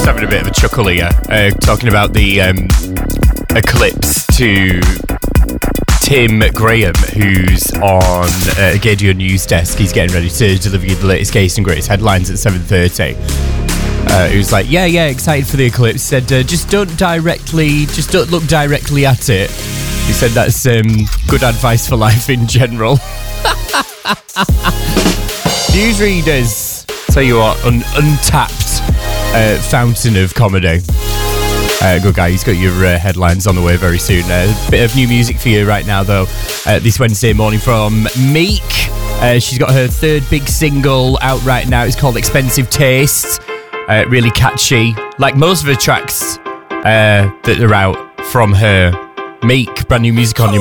having a bit of a chuckle here, talking about the eclipse to Tim Graham, who's on Gadio News Desk. He's getting ready to deliver you the latest case and greatest headlines at 7:30. He was like, yeah, excited for the eclipse. Said, just don't look directly at it. He said that's good advice for life in general. Newsreaders, tell you what, untapped fountain of comedy. Good guy, he's got your headlines on the way very soon. A bit of new music for you right now, though. This Wednesday morning from Meek. She's got her third big single out right now. It's called Expensive Taste. Really catchy, like most of her tracks that are out from her. Meek, brand new music on your